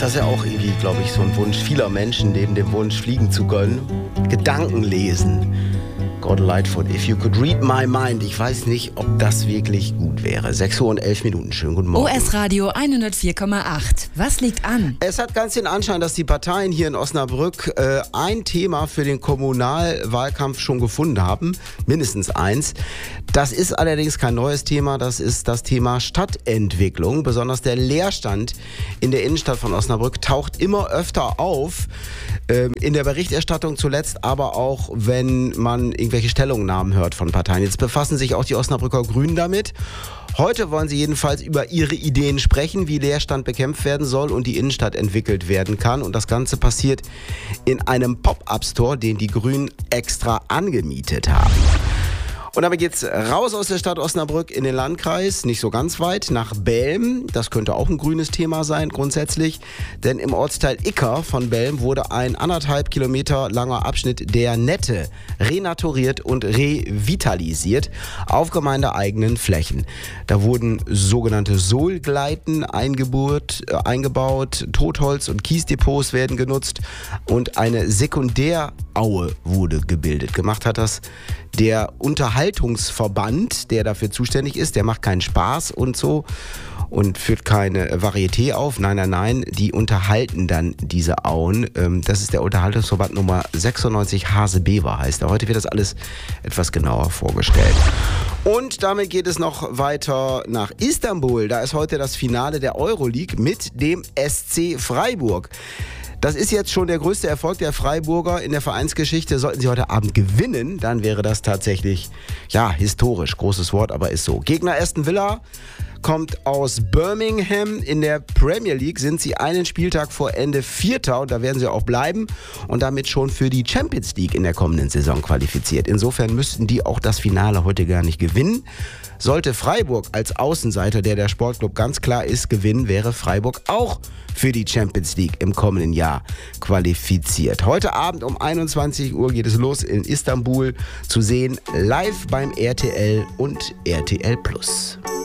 Das ist ja auch irgendwie, glaube ich, so ein Wunsch vieler Menschen, neben dem Wunsch, fliegen zu können. Gedanken lesen. Gordon Lightfoot, If You Could Read My Mind. Ich weiß nicht, ob das wirklich gut wäre. 6:11 Uhr. Schönen guten Morgen. OS-Radio 104,8. Was liegt an? Es hat ganz den Anschein, dass die Parteien hier in Osnabrück ein Thema für den Kommunalwahlkampf schon gefunden haben. Mindestens eins. Das ist allerdings kein neues Thema. Das ist das Thema Stadtentwicklung. Besonders der Leerstand in der Innenstadt von Osnabrück taucht immer öfter auf. In der Berichterstattung zuletzt, aber auch, wenn man irgendwelche Stellungnahmen hört von Parteien. Jetzt befassen sich auch die Osnabrücker Grünen damit. Heute wollen sie jedenfalls über ihre Ideen sprechen, wie Leerstand bekämpft werden soll und die Innenstadt entwickelt werden kann. Und das Ganze passiert in einem Pop-up-Store, den die Grünen extra angemietet haben. Und damit geht's raus aus der Stadt Osnabrück in den Landkreis, nicht so ganz weit, nach Belm. Das könnte auch ein grünes Thema sein, grundsätzlich. Denn im Ortsteil Icker von Belm wurde ein 1,5 Kilometer langer Abschnitt der Nette renaturiert und revitalisiert auf gemeindeeigenen Flächen. Da wurden sogenannte Sohlgleiten eingebaut, Totholz- und Kiesdepots werden genutzt und eine Sekundäraue wurde gebildet. Gemacht hat das der Unterhaltungsverband, der dafür zuständig ist. Der macht keinen Spaß und so und führt keine Varieté auf. Nein, die unterhalten dann diese Auen. Das ist der Unterhaltungsverband Nummer 96, Hasebever heißt er. Heute wird das alles etwas genauer vorgestellt. Und damit geht es noch weiter nach Istanbul. Da ist heute das Finale der Euroleague mit dem SC Freiburg. Das ist jetzt schon der größte Erfolg der Freiburger in der Vereinsgeschichte. Sollten sie heute Abend gewinnen, dann wäre das tatsächlich, ja, historisch. Großes Wort, aber ist so. Gegner Aston Villa kommt aus Birmingham. In der Premier League sind sie einen Spieltag vor Ende Vierter und da werden sie auch bleiben und damit schon für die Champions League in der kommenden Saison qualifiziert. Insofern müssten die auch das Finale heute gar nicht gewinnen. Sollte Freiburg als Außenseiter, der Sportclub ganz klar ist, gewinnen, wäre Freiburg auch für die Champions League im kommenden Jahr qualifiziert. Heute Abend um 21 Uhr geht es los in Istanbul, zu sehen live beim RTL und RTL Plus.